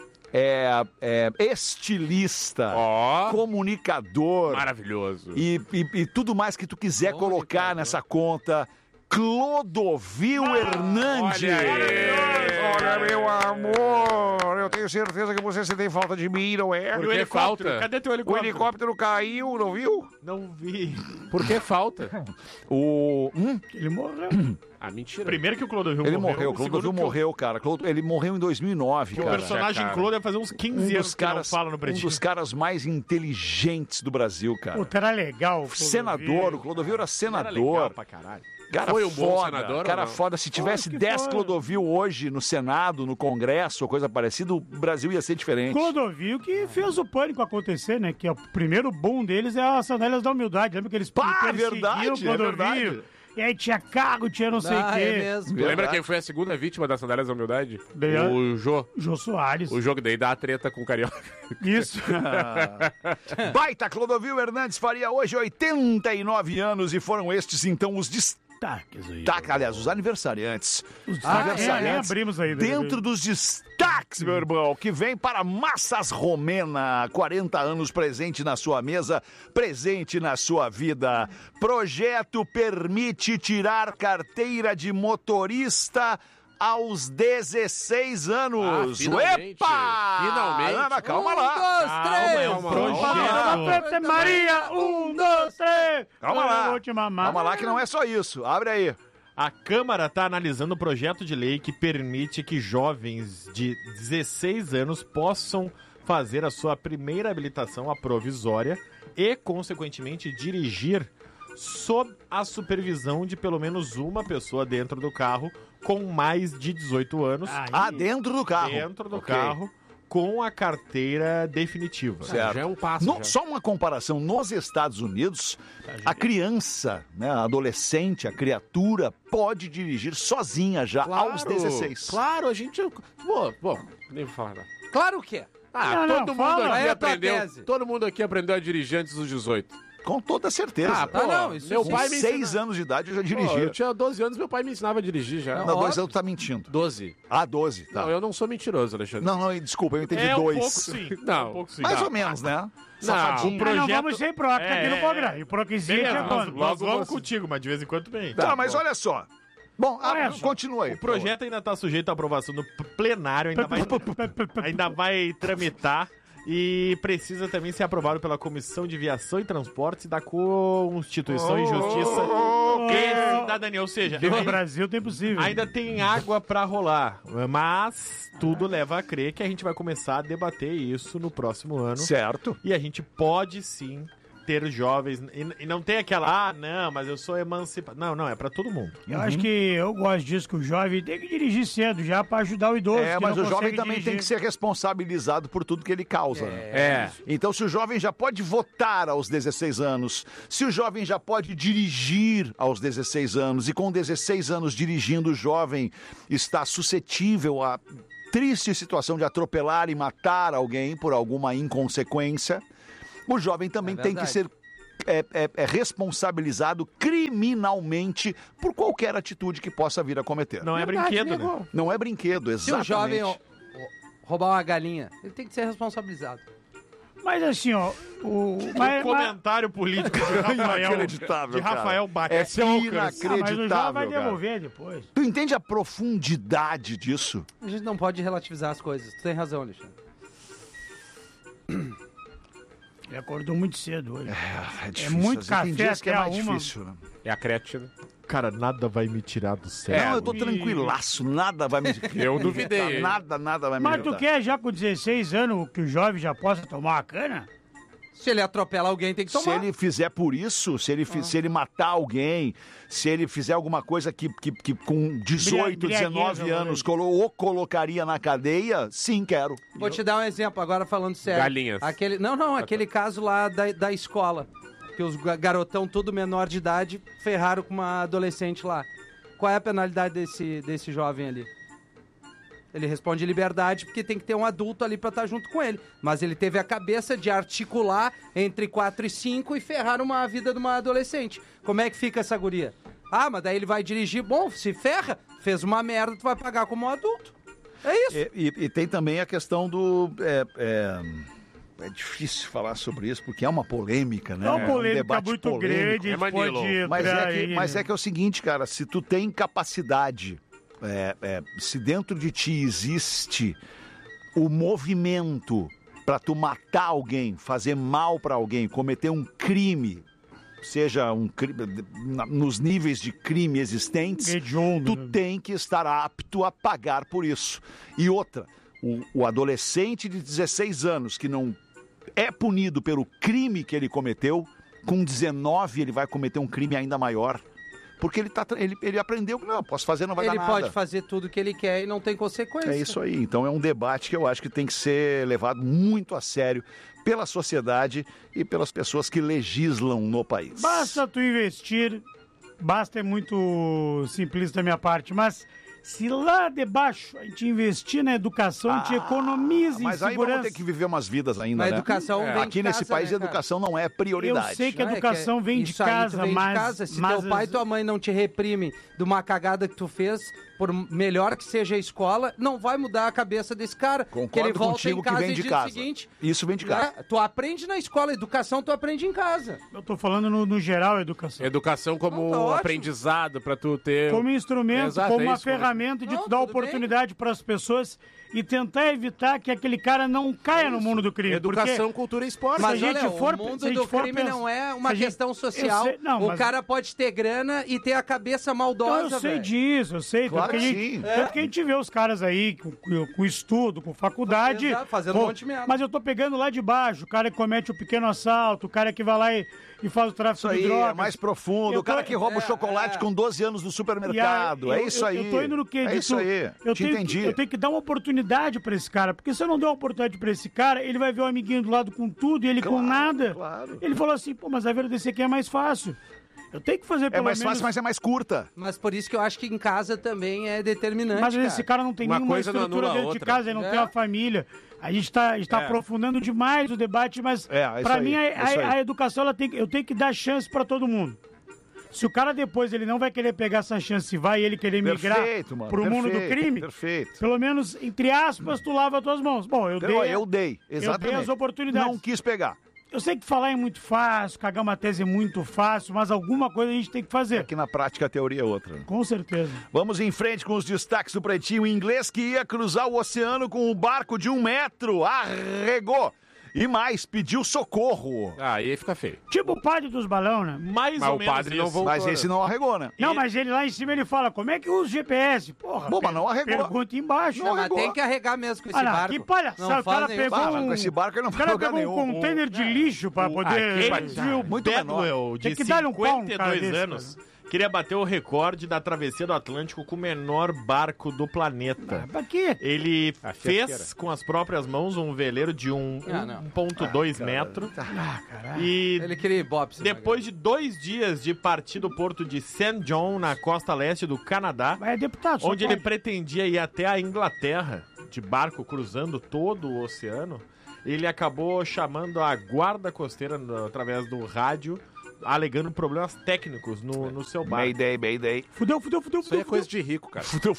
F: Estilista,
J: Ó.
F: comunicador
J: Maravilhoso.
F: e tudo mais que tu quiser colocar nessa conta. Clodovil Hernandes.
J: olha aí.
F: Olha, meu amor, eu tenho certeza que você tem falta de mim, não é?
J: Por que falta?
I: Cadê teu
F: O
I: helicóptero?
F: helicóptero caiu, não viu?
I: Não vi.
J: Por que falta?
G: Ele morreu.
J: Ah, mentira.
I: Primeiro que o Clodovil
F: Ele
I: morreu.
F: morreu, o Clodovil morreu, cara. Ele morreu em 2009,
I: O
F: cara.
I: personagem
J: cara.
I: Clodovil deve fazer uns 15 anos que não fala no
F: Um
I: Pretinho.
F: dos caras mais inteligentes do Brasil, cara.
G: Puta, era legal. o Clodovil.
F: Senador, o Clodovil era
I: Era
F: senador.
I: legal pra caralho.
F: Cara
J: Foi um bom
F: foda,
J: senador ou
F: cara
J: não?
F: foda. Se tivesse
G: que
F: 10
G: foi.
F: Clodovil hoje no Senado, no Congresso, ou coisa parecida, o Brasil ia ser diferente.
G: Clodovil que fez o pânico acontecer, né? Que é o primeiro boom deles é as sandálias da humildade. Lembra que eles
F: Pá,
G: perseguiam
F: verdade,
G: o Clodovil?
F: é verdade.
G: E aí tinha cargo, tinha não sei o
H: Ah,
G: quê.
H: é mesmo.
J: Lembra
F: Verdade.
J: quem foi a segunda vítima das sandálias da humildade?
G: Bem,
J: O Jô.
G: Jô Soares.
J: O jogo daí dá a treta com o Carioca.
G: Isso.
F: Baita Clodovil Hernandes faria hoje 89 anos e foram estes, então, os
G: Destaques aí.
F: aliás, os aniversariantes.
G: Os
F: aniversariantes
G: abrimos aí.
F: dentro dos destaques, meu irmão, que vem para Massas Romena, 40 anos presente na sua mesa, presente na sua vida. Projeto permite tirar carteira de motorista aos 16 anos.
J: finalmente.
F: Epa!
J: Finalmente.
F: Ana, calma lá.
H: 1, 2, 3.
I: é um projeto.
G: Maria, 2, 3.
F: Calma lá.
G: Eu vou te mamar.
F: Calma lá que não é só isso. Abre aí.
I: A Câmara está analisando um projeto de lei que permite que jovens de 16 anos possam fazer a sua primeira habilitação, a provisória, e, consequentemente, dirigir sob a supervisão de pelo menos uma pessoa dentro do carro com mais de 18 anos.
F: Ah, dentro do carro.
I: Dentro do
F: Ok.
I: carro, com a carteira definitiva.
F: Certo.
J: Já é um passo. já.
F: Só uma comparação, nos Estados Unidos, a criança, né, a adolescente, a criatura, pode dirigir sozinha já aos 16.
J: Claro, a gente... Bom, nem vou falar. Não.
H: Claro que é.
J: Ah,
G: Não,
J: todo
G: não,
J: mundo
G: fala.
H: Aí
J: aqui
H: é a tua
J: aprendeu.
H: tese.
J: Todo mundo aqui aprendeu a dirigir antes dos 18.
F: Com toda certeza.
J: Ah, pô,
H: não, isso
J: meu
H: sim.
J: pai
F: Com
J: me
F: 6
J: ensina-
F: anos de idade eu já
J: Pô,
F: dirigia.
J: eu tinha 12 anos, meu pai me ensinava a dirigir já.
F: Não, 2 anos tu tá mentindo.
J: 12.
F: Ah, 12, tá.
J: Não, eu não sou mentiroso, Alexandre.
F: Não, desculpa, eu entendi
I: É um
F: 2.
I: pouco sim.
J: Não.
I: Um pouco sim.
F: Mais
I: Não.
F: ou menos, né?
J: Não,
F: Safadinho.
I: o projeto-
G: Não vamos ser hipócrita aqui no programa. Hipocrisia
I: Beleza,
G: tinha
I: nós,
G: quando?
I: nós vamos
J: você-
I: contigo, mas de vez em quando bem.
F: Tá, mas olha só. Bom,
G: Olha só.
F: continua aí.
I: O projeto ainda está sujeito à aprovação do plenário, ainda vai tramitar e precisa também ser aprovado pela Comissão de Viação e Transportes da Constituição e Justiça e Cidadania. Ou seja,
G: No Brasil tem possível.
I: ainda tem água para rolar, mas tudo leva a crer que a gente vai começar a debater isso no próximo ano.
F: Certo.
I: E a gente pode sim ter jovens. E não tem aquela, não, mas eu sou emancipado. Não, é pra todo mundo.
G: Eu acho que eu gosto disso, que o jovem tem que dirigir cedo já pra ajudar o idoso.
F: É,
G: que
F: mas
G: não
F: o jovem
G: consegue
F: também
G: dirigir.
F: tem que ser responsabilizado por tudo que ele causa. né? Então, se o jovem já pode votar aos 16 anos, se o jovem já pode dirigir aos 16 anos, e com 16 anos dirigindo, o jovem está suscetível a triste situação de atropelar e matar alguém por alguma inconsequência, o jovem também tem que ser responsabilizado criminalmente por qualquer atitude que possa vir a cometer.
I: Não é brinquedo, né?
F: Não é brinquedo,
H: Se
F: exatamente.
H: o jovem roubar uma galinha, ele tem que ser responsabilizado.
G: Mas assim, ó,
I: O comentário político de Rafael,
F: Inacreditável, cara.
I: bate
F: É
I: esse alcance.
F: inacreditável,
G: mas o jovem vai
F: cara.
G: devolver depois.
F: Tu entende a profundidade disso?
H: A gente não pode relativizar as coisas. Tu tem razão, Alexandre.
G: Ele acordou muito cedo hoje.
F: É difícil.
G: muito
F: às vezes tem
G: café
F: dias que é
G: até
F: mais
G: a uma.
F: difícil, né?
J: É a cretina.
I: Cara, nada vai me tirar do sério.
F: Não, eu tô tranquilaço, nada vai me...
J: Eu duvidei.
F: Nada vai me
G: Mas tu
F: ajudar.
G: quer já com 16 anos que o jovem já possa tomar uma cana?
H: Se ele atropela alguém, tem que
F: Se
H: tomar.
F: ele fizer por isso, se ele matar alguém, se ele fizer alguma coisa que com 18,
G: Embriagueza,
F: 19 anos o colocaria na cadeia, sim, quero.
H: Vou te dar um exemplo, agora falando sério.
J: Galinhas.
H: Aquele caso lá da escola, que os garotão tudo menor de idade ferraram com uma adolescente lá. Qual é a penalidade desse jovem ali? Ele responde liberdade porque tem que ter um adulto ali pra estar junto com ele. Mas ele teve a cabeça de articular entre 4 e 5 e ferrar a vida de uma adolescente. Como é que fica essa guria? Ah, mas daí ele vai dirigir. Bom, se ferra, fez uma merda, tu vai pagar como um adulto. É isso.
F: E tem também a questão do... É difícil falar sobre isso, porque é uma polêmica, né?
G: É uma polêmica
F: debate
G: muito
F: polêmico.
G: grande, a gente
J: Manilo.
G: pode
F: Mas é que é o seguinte, cara, se tu tem capacidade, se dentro de ti existe o movimento pra tu matar alguém, fazer mal pra alguém, cometer um crime, seja um crime nos níveis de crime existentes, tu tem que estar apto a pagar por isso. E outra, o adolescente de 16 anos que não é punido pelo crime que ele cometeu, com 19 ele vai cometer um crime ainda maior. Porque ele aprendeu que não, posso fazer, não vai dar
H: Ele
F: nada.
H: pode fazer tudo o que ele quer e não tem consequência.
F: É isso aí. Então é um debate que eu acho que tem que ser levado muito a sério pela sociedade e pelas pessoas que legislam no país.
G: Basta tu investir, basta é muito simplista da minha parte, mas se lá de baixo a gente investir na educação, a gente economiza em
F: Mas aí
G: segurança.
F: vamos ter que viver umas vidas ainda,
H: A
F: né?
H: educação vem
F: Aqui
H: de
F: nesse
H: casa,
F: país
H: né,
F: a educação não é prioridade.
G: Eu sei que a
H: Não,
G: educação vem de
H: isso aí tu
G: casa,
H: vem de
G: mas...
H: casa. Se
G: mas
H: teu pai e tua mãe não te reprimem de uma cagada que tu fez, por melhor que seja a escola, não vai mudar a cabeça desse cara.
F: Concordo
H: que ele volta
F: contigo
H: em casa
F: que vem
H: e
F: de
H: diz
F: casa.
H: o seguinte...
F: Isso vem de casa.
H: né, tu aprende na escola, educação tu aprende em casa.
G: Eu tô falando no geral, educação.
J: Educação como
H: Não, tá ótimo.
J: aprendizado pra tu ter...
G: Como instrumento,
J: Exato,
G: como
J: é
G: uma
J: isso mesmo.
G: ferramenta de
H: Não,
G: tu dar
H: tudo
G: oportunidade para as pessoas e tentar evitar que aquele cara não caia no mundo do crime.
J: Educação, cultura e esporte.
H: Mas
G: se a gente
H: olha,
G: for-
H: o mundo
G: se a gente
H: do
G: for
H: crime
G: pensar-
H: não é
G: se
H: uma
G: a gente-
H: questão social.
G: eu sei- não,
H: o
G: mas-
H: cara pode ter grana e ter a cabeça maldosa,
G: Então, eu sei
H: velho.
G: disso, eu sei.
F: Claro
G: tanto, que a
F: que
G: gente,
F: sim.
G: tanto que a gente vê os caras aí com estudo, com faculdade.
H: Exato, fazendo um monte de merda.
G: Mas eu tô pegando lá de baixo, o cara que comete o pequeno assalto, o cara que vai lá e faz o tráfico
F: Isso aí
G: de drogas.
F: é mais profundo.
G: Eu
F: O cara
G: tô-
F: que rouba o chocolate com 12 anos no supermercado.
G: E aí,
F: É isso aí.
G: Eu tô indo no que
F: É isso aí.
G: Eu
F: Te
G: tenho
F: entendi.
G: eu tenho que dar uma oportunidade pra esse cara, porque se eu não der uma oportunidade pra esse cara, ele vai ver o amiguinho do lado com tudo e ele com nada.
F: claro.
G: Ele falou assim, pô, mas a vida desse aqui é mais fácil. Eu tenho que fazer
F: É
G: pelo
F: mais
G: menos...
F: fácil, mas é mais curta.
H: Mas por isso que eu acho que em casa também é determinante,
G: Mas
H: cara.
G: esse cara não tem
J: Uma
G: nenhuma
J: coisa não
G: estrutura
J: anula a
G: dentro de
J: outra.
G: casa, ele não
H: É.
G: tem uma família. A gente tá aprofundando demais o debate, mas
F: É, isso
G: pra
F: aí,
G: mim
F: isso aí.
G: a educação eu tenho que dar chance pra todo mundo. Se o cara depois ele não vai querer pegar essa chance e vai ele querer migrar
F: Perfeito, mano.
G: pro mundo do
F: Perfeito,
G: crime,
F: Perfeito.
G: pelo menos, entre aspas, tu lava as tuas mãos. Bom, eu dei
F: Exatamente.
G: as oportunidades.
F: Não quis pegar.
G: Eu sei que falar é muito fácil, cagar uma tese é muito fácil, mas alguma coisa a gente tem que fazer.
F: Aqui na prática a teoria é outra.
G: Com certeza.
F: Vamos em frente com os destaques do Pretinho. O inglês que ia cruzar o oceano com um barco de 1 metro arregou E mais, pediu socorro.
J: Aí fica feio.
G: Tipo o padre dos balão, né?
I: Mais
J: Mas
I: ou
J: o
I: menos
J: padre não
I: isso.
J: voltou.
F: Mas esse não arregou, né?
G: Não, mas ele lá em cima ele fala, como é que usa o GPS? Porra,
F: Bom, mas não arregou.
G: pergunta embaixo.
H: Não, mas
F: arregou.
H: tem que arregar mesmo com esse
G: Olha lá,
H: barco.
G: que palhaçada.
H: Não
G: O cara
H: faz nenhum
G: pegou
H: barco.
F: Com esse barco ele não
G: O
F: vai
G: cara
F: lugar
G: pegou um
F: nenhum.
G: container de lixo pra poder...
I: Aquele
F: Muito
I: Bedwell,
G: Tem
I: de
G: que dar-lhe um pau, um cara
I: 52
G: desse,
I: anos, queria bater o recorde da travessia do Atlântico com o menor barco do planeta.
G: Pra quê?
I: Ele
J: fiasqueira.
I: fez com as próprias mãos um veleiro de 1,2 metro. E
H: Ele queria ibope.
I: depois de 2 dias de partir do porto de St. John, na costa leste do Canadá,
G: Mas é deputado, só
I: onde ele
G: pode.
I: pretendia ir até a Inglaterra, de barco cruzando todo o oceano, ele acabou chamando a guarda costeira através do rádio, alegando problemas técnicos no seu barco.
F: Mayday.
G: Fudeu.
J: Isso aí é coisa de rico, cara.
G: Fudeu.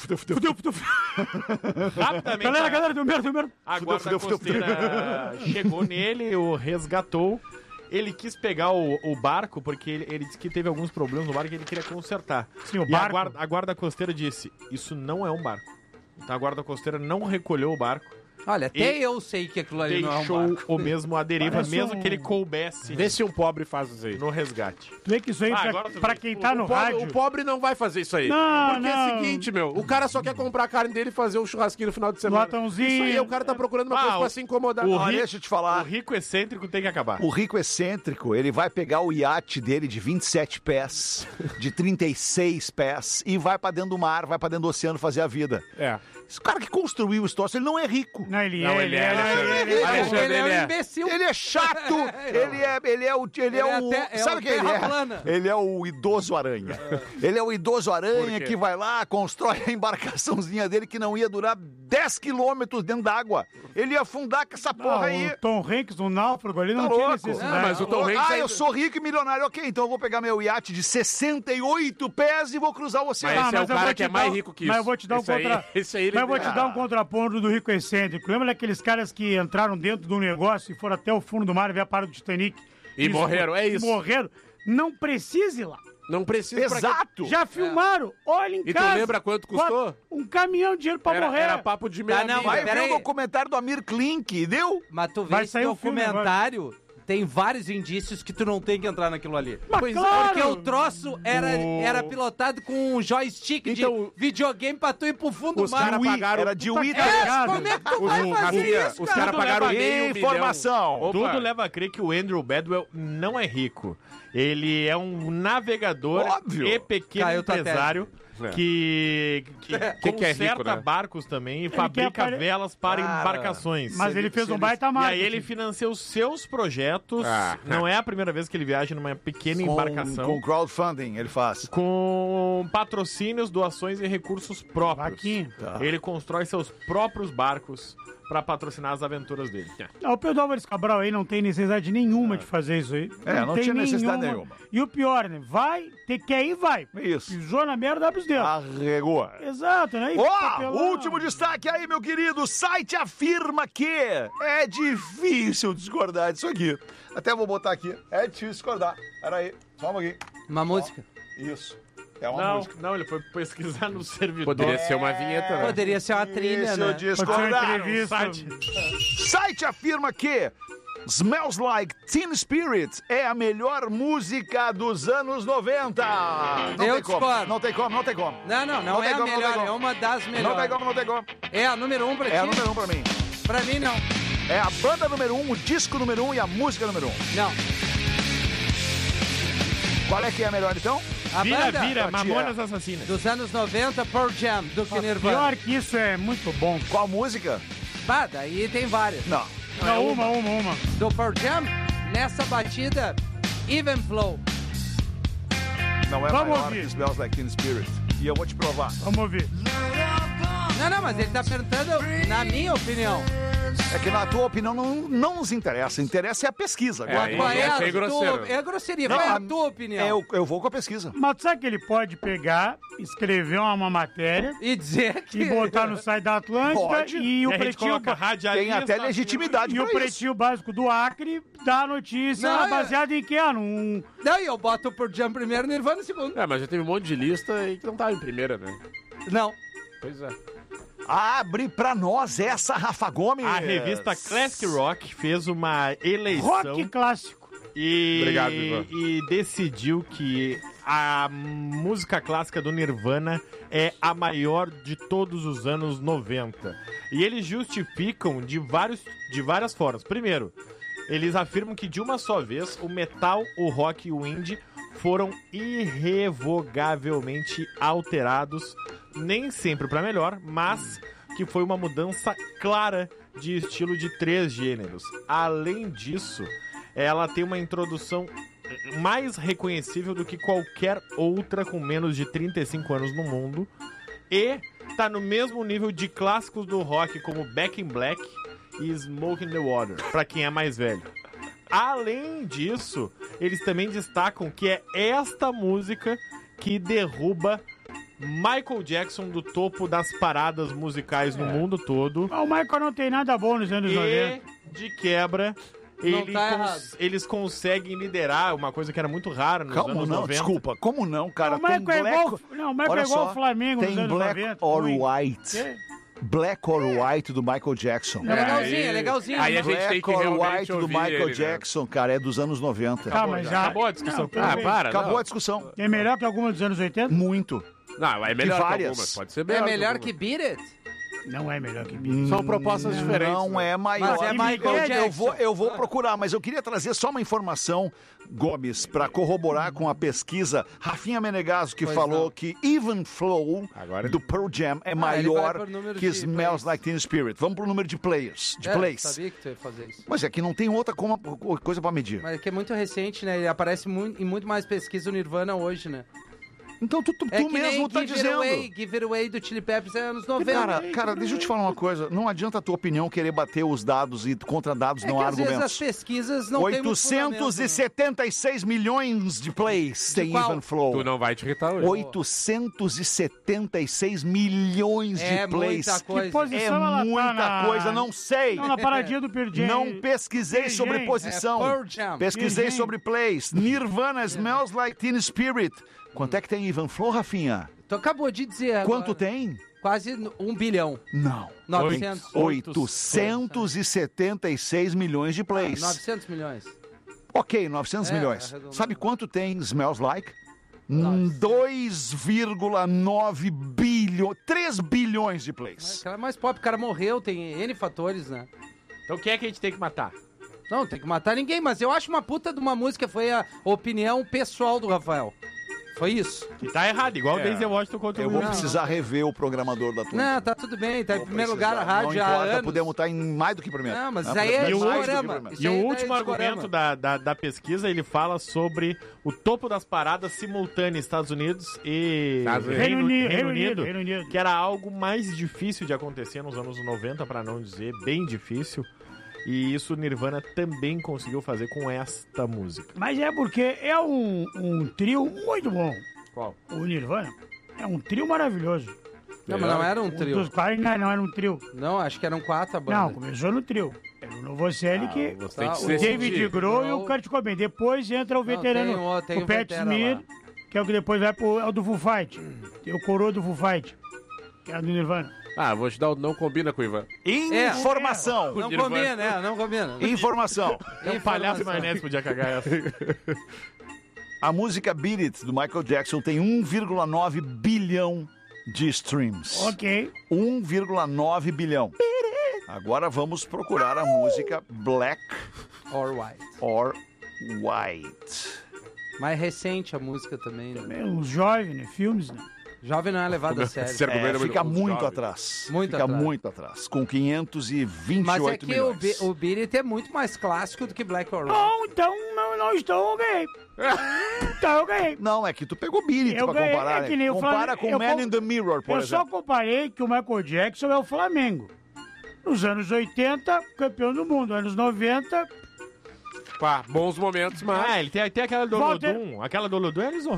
I: Rapidamente,
G: Galera, deu merda.
I: a guarda costeira chegou nele, o resgatou. Ele quis pegar o barco, porque ele disse que teve alguns problemas no barco e ele queria consertar.
G: Sim, o
I: E
G: barco.
I: a guarda costeira disse, isso não é um barco. Então a guarda costeira não recolheu o barco,
H: Olha, até eu sei que aquilo ali não é um
I: deixou
H: barco.
I: o mesmo à deriva,
G: Parece
I: mesmo
G: um-
I: que ele coubesse
J: Vê se um pobre faz isso aí.
I: no resgate.
G: Tu vê que isso aí,
I: Agora tu
G: pra
I: vê.
G: quem tá no rádio...
J: O pobre não vai fazer isso aí.
G: Não,
J: Porque é
G: não.
J: o seguinte, meu, o cara só quer comprar a carne dele e fazer um churrasquinho no final de semana.
G: Latãozinho.
J: Isso aí, o cara tá procurando uma coisa pra se incomodar.
F: Olha, deixa eu te falar.
I: O rico excêntrico tem que acabar.
F: O rico excêntrico, ele vai pegar o iate dele de 27 pés, de 36 pés, e vai pra dentro do mar, vai pra dentro do oceano fazer a vida.
J: É.
F: Esse cara que construiu o troço, ele não é rico.
G: Não, ele
J: Não,
G: é,
J: ele
G: ele
J: é,
G: é.
J: Alexandre,
H: Ele é
J: ele
H: um
J: é.
H: imbecil.
F: Ele é chato, ele é o...
H: até- é
F: sabe
H: o
F: quem ele
H: terra
F: é?
H: plana.
F: Ele é o idoso aranha. Ele é o idoso aranha
J: quê?
F: que vai lá, constrói a embarcaçãozinha dele que não ia durar 10 quilômetros dentro d'água. Ele ia afundar com essa porra aí.
G: O Tom Hanks, no náufrago ali, não
F: Tá
G: tinha
F: louco.
G: necessidade.
J: Ah, mas o Tom Hanks
F: Ah,
J: ainda-
F: eu sou rico e milionário. Ok, então eu vou pegar meu iate de 68 pés e vou cruzar o oceano.
J: Mas esse é o
G: eu vou
J: cara
G: te
J: que é
G: dar
J: mais
G: um-
J: rico que
G: Mas
J: isso.
G: eu vou te dar um
J: Esse aí-
G: contra...
J: esse aí ele-
G: Mas eu vou te dar um contraponto do rico excêntrico. Lembra daqueles caras que entraram dentro de um negócio e foram até o fundo do mar e ver a parada do Titanic?
J: E morreram, é isso.
G: E morreram. Não precisa ir lá.
J: Não precisa pra quê?
F: Exato.
G: Já filmaram. Olha em
J: E tu
G: casa.
J: lembra quanto custou?
G: Um caminhão de dinheiro pra morrer.
J: Era papo de meia
H: não,
J: milha.
F: Vai
H: Pera
F: ver
H: aí.
F: o documentário do Amir Klink, deu?
H: Mas tu vê
G: Vai
H: esse
G: sair o filme
H: documentário, tem vários indícios que tu não tem que entrar naquilo ali.
G: Mas
H: Pois
G: claro!
H: Porque o troço era pilotado com um joystick
J: Então,
H: de videogame pra tu ir pro fundo
J: os
H: do mar.
J: caras pagaram...
F: Era de
G: Tá
F: Wii.
G: cagado.
H: Como é que tu vai fazer
J: Rafinha,
H: isso,
J: os
H: cara?
J: caras pagaram
I: leva
J: meio
F: informação.
J: milhão. Opa.
I: Tudo leva a crer que o Andrew Bedwell não é rico. Ele é um navegador
F: Óbvio.
I: e pequeno
H: Caiu tua
I: empresário
J: É.
I: que
J: Que é
I: conserta
J: rico, né?
I: barcos também e
G: quer
I: fabrica
G: apare-
I: velas para
F: Cara,
I: embarcações.
G: Mas ele fez um baita
I: E
G: marketing.
I: aí ele financia os seus projetos.
J: Ah.
I: Não é a primeira vez que ele viaja numa pequena embarcação.
F: Com crowdfunding, ele faz.
I: Com patrocínios, doações e recursos próprios.
G: Vaquinha.
I: Ele constrói seus próprios barcos para patrocinar as aventuras dele.
G: Não, o Pedro Álvares Cabral aí não tem necessidade nenhuma de fazer isso aí.
F: Não
G: tem
F: tinha necessidade nenhuma.
G: E o pior, né? Vai, quer ir, vai.
F: Isso.
G: Pisou na merda, dá pros dedos.
F: Arregou.
G: Exato, né? E
F: Ó,
G: papelão.
F: último destaque aí, meu querido. O site afirma que é difícil discordar disso aqui. Até vou botar aqui. É difícil discordar. Pera aí, só um pouquinho.
H: Uma música.
F: Isso. É uma
I: Não,
F: música.
I: não, ele foi pesquisar no servidor.
J: Poderia ser uma vinheta, né?
H: Poderia ser uma trilha,
F: Deixa eu
H: né?
G: Pode ser uma
F: discordar.
G: entrevista.
F: Site afirma que Smells Like Teen Spirit é a melhor música dos anos 90. Não
H: Eu
F: tem como.
H: discordo.
F: Não tem como, não tem como.
H: Não
F: tem
H: é a
F: como, não tem
H: melhor,
F: como.
H: é uma das
F: Não
H: melhores.
F: tem como, não tem como.
H: É a número 1 pra ti?
F: É a número 1 pra mim.
H: Pra mim, não.
F: É a banda número 1, o disco número 1 e a música número 1.
H: Não.
F: Qual é que é a melhor, então?
H: A banda
I: Vira,
F: Tia.
I: Mamonas Assassinas.
H: dos anos 90, Pearl Jam, do que Nirvana.
G: Pior que isso é muito bom.
F: Qual música?
H: Bah, daí tem várias.
F: Não.
G: Não, uma.
H: Do Pearl Jam, nessa batida, Even Flow.
F: Não é
G: Vamos
F: maior
G: ouvir.
F: que Smells Like Teen Spirit. E eu vou te provar.
G: Vamos ouvir.
H: Não, mas ele tá perguntando, na minha opinião.
F: É que na tua opinião não nos interessa. Interessa é a pesquisa.
J: É, aí
H: Qual é
J: é
H: a
J: feio
H: tua...
J: grosseiro.
H: É grosseria,
F: Não,
H: qual é
F: a-
H: a tua opinião?
F: Eu vou com a pesquisa.
G: Mas tu sabe que ele pode pegar, escrever uma matéria
H: E dizer que...
G: e botar no site da Atlântida
F: Pode.
G: e o
I: E a gente
G: Pretinho...
I: coloca radialista.
F: Tem até legitimidade
G: E o
F: pra isso.
G: Pretinho Básico do Acre dá a notícia
H: Não,
G: baseada em quê? Num...
H: Daí eu boto o Pearl Jam primeiro e Nirvana em segundo.
J: É, mas já teve um monte de lista e que não tava em primeira, né?
H: Não.
J: Pois é.
F: Abre pra nós essa, Rafa Gomes.
I: A revista Classic Rock fez uma eleição.
G: Rock clássico.
J: Obrigado, Ivan.
I: E decidiu que a música clássica do Nirvana é a maior de todos os anos 90. E eles justificam de várias formas. Primeiro, eles afirmam que de uma só vez o metal, o rock e o indie foram irrevogavelmente alterados, nem sempre para melhor, mas que foi uma mudança clara de estilo de 3 gêneros. Além disso, ela tem uma introdução mais reconhecível do que qualquer outra com menos de 35 anos no mundo e tá no mesmo nível de clássicos do rock como Back in Black e Smoke in the Water, para quem é mais velho. Além disso, eles também destacam que é esta música que derruba Michael Jackson do topo das paradas musicais no mundo todo.
G: O Michael não tem nada bom nos anos 90.
I: De quebra, eles conseguem liderar uma coisa que era muito rara nos anos 90.
F: Desculpa, como não, cara?
G: O Michael é igual, o Michael é igual o Flamengo nos
F: tem
G: anos
F: Black
G: 90.
F: or White. Black or White do Michael Jackson.
H: É legalzinho.
J: Aí a gente tem que
F: Black or
J: realmente
F: White do
J: ouvir
F: Michael
J: ele,
F: Jackson, cara, é dos anos 90.
G: Tá, mas já...
J: Acabou a discussão.
G: Não, tudo bem.
F: Acabou a discussão.
G: É melhor que alguma dos anos 80?
F: Muito.
J: Não, é melhor
F: De
J: que
F: várias.
J: algumas. Pode ser
H: É
J: melhor.
H: melhor que Beat It?
G: Não é melhor que Beatles.
J: São propostas diferentes.
F: Não
J: né?
F: é maior.
H: Mas é Michael Jackson.
F: Eu vou procurar, mas eu queria trazer só uma informação, Gomes, para corroborar com a pesquisa. Rafinha Menegasso, que falou que Even Flow do Pearl Jam é maior que Smells Like Teen Spirit. Vamos pro número de players, de plays.
H: Eu sabia que tu ia fazer isso.
F: Mas é que não tem outra coisa para medir.
H: Mas é que é muito recente, né? Ele aparece em muito mais pesquisa do Nirvana hoje, né?
F: Então tu mesmo tá dizendo.
H: Give It Away do Chili Peppers é anos 90.
F: Cara, deixa eu te falar uma coisa. Não adianta a tua opinião querer bater os dados e contra dados não há
H: às vezes
F: argumentos.
H: as pesquisas não tem muito fundamento,
F: 876 milhões de plays tem Even Flow.
J: Tu não vai te irritar hoje.
F: 876 milhões de plays.
H: Muita coisa.
G: Que posição
F: É
G: ela
F: muita
G: tá
F: coisa, não sei.
G: Não, na paradinha do Pearl Jam.
F: Não pesquisei sobre posição.
H: Pearl Jam.
F: Pesquisei
G: Pearl Jam.
F: sobre plays. Nirvana, Smells Like Teen Spirit. Quanto é que tem Even Flow, Rafinha?
H: Tu acabou de dizer agora.
F: Quanto tem?
H: Quase 1 bilhão.
F: Não.
H: 900.
F: 876 milhões de plays.
H: 900 milhões.
F: Ok, 900 milhões.
H: arredondando.
F: Sabe quanto tem Smells Like? 2,9 bilhões, 3 bilhões de plays.
H: O cara é mais pop, o cara morreu, tem N fatores, né?
I: Então quem é que a gente tem que matar?
H: Não, tem que matar ninguém, mas eu acho uma puta de uma música, foi a opinião pessoal do Rafael. Foi isso.
I: E tá errado, igual o Denzel Washington contra
F: Eu
I: o
F: vou
I: Will.
F: precisar rever o programador da tua.
H: Não, tá tudo bem, tá em primeiro lugar a rádio
F: Não
H: há
F: importa,
H: anos.
F: podemos estar em mais do que primeiro.
H: Não, mas
F: Não,
H: isso aí é
F: podemos mais do que
H: discorama.
F: primeiro.
H: Isso
I: E o
H: aí é
I: último
H: discorama.
I: argumento da pesquisa, ele fala sobre o topo das paradas simultâneas Estados Unidos e
G: Reino
I: Reino
G: Unido.
I: Unido, que era algo mais difícil de acontecer nos anos 90, para não dizer bem difícil. E isso o Nirvana também conseguiu fazer com esta música.
G: Mas é porque é um trio muito bom.
I: Qual?
G: O Nirvana é um trio maravilhoso.
H: Não, mas não era um trio.
G: Dos quais não era um trio.
H: Não, acho que eram 4 a banda.
G: Não, começou no trio. Era o Novoselic,
J: Você tem que
H: Tá,
J: se
H: o
J: decidir.
G: David Grohl e o Kurt Cobain. Depois entra o veterano,
H: tem
G: o
H: um
G: Pat
H: veterano
G: Smear,
H: lá.
G: que é o que depois vai pro é o do Foo Fight. Tem o coroa do Foo Fight, que era do Nirvana.
J: Ah, vou te dar o não combina com o Ivan.
F: Informação.
H: Não combina, né? Não combina.
F: Informação.
I: É um palhaço maionese podia cagar essa.
F: A música Beat It, do Michael Jackson, tem 1,9 bilhão de streams.
G: Ok.
F: 1,9 bilhão. Agora vamos procurar a música Black
H: Or White.
F: or White.
H: Mais recente a música também, né?
G: Os jovens, né? Filmes, né?
H: Jovem não é levado a sério.
J: Esse argumento é
F: Fica
J: muito
F: muito
J: jovem.
F: atrás.
H: Muito
F: Fica
H: atrás.
F: muito atrás. Com 528
H: Mas é que
F: milhões.
H: o Beat It é muito mais clássico do que Black or White.
G: Não, então não estou, eu ganhei. Então eu ganhei.
F: Não, é que tu pegou Beat It
G: Eu
F: pra
G: ganhei,
F: comparar.
G: é que nem
F: né?
G: o
F: Compara
G: Flamengo.
F: com
G: Eu
F: Man
G: com-
F: in the Mirror, por
G: Eu só
F: exemplo.
G: comparei que o Michael Jackson é o Flamengo. Nos anos 80, campeão do mundo. Anos 90,
J: Pá, bons momentos, mas...
I: Ah, ele tem aquela do
G: Walter-
I: Olodum. Aquela do Olodum é anos 90.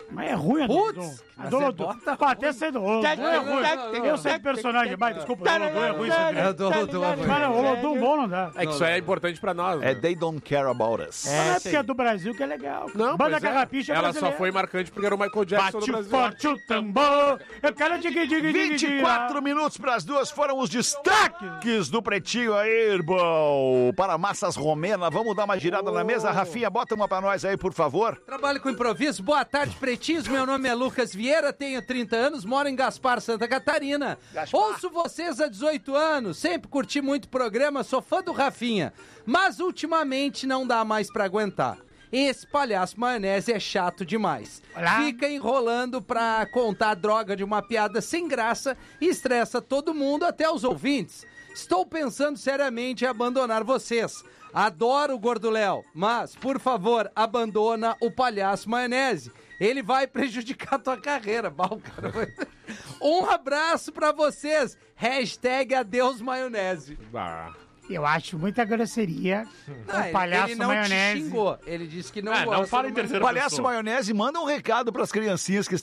G: Mas é ruim a do Olodum. A do Olodum. Até sei do Olodum é ruim. Eu sei do personagem, mas desculpa, o Olodum é ruim. Cara, o Olodum bom não dá.
J: É que isso aí é importante pra nós.
F: É They Don't Care About Us.
G: Mas não é porque é do Brasil que é legal.
J: Não,
G: Banda
J: pois é.
G: Carrapicha é
J: Ela
G: brasileira.
J: só foi marcante porque era o Michael Jackson do Brasil.
G: Bate o tambor, eu quero dividir.
F: 24 minutos para as 2 foram os destaques do Pretinho aí, irmão. Para massas romena, vamos dar uma girada na mesa. Rafinha, bota uma pra nós aí, por favor.
H: Trabalho com improviso. Boa tarde, pretinhos. Meu nome é Lucas Vieira, tenho 30 anos, moro em Gaspar, Santa Catarina. Ouço vocês há 18 anos, sempre curti muito o programa, sou fã do Rafinha. Mas ultimamente não dá mais pra aguentar. Esse palhaço maionese é chato demais.
G: Olá.
H: Fica enrolando pra contar a droga de uma piada sem graça e estressa todo mundo, até os ouvintes. Estou pensando seriamente em abandonar vocês. Adoro o Gordo Léo, mas, por favor, abandona o palhaço maionese. Ele vai prejudicar tua carreira. Um abraço pra vocês. #adeus maionese.
G: Eu acho muita grosseria. O palhaço
H: ele não
G: maionese.
H: te xingou. Ele disse que não gosta.
I: Não fala em terceira
F: Palhaço
I: pessoa.
F: Maionese, manda um recado pras criancinhas que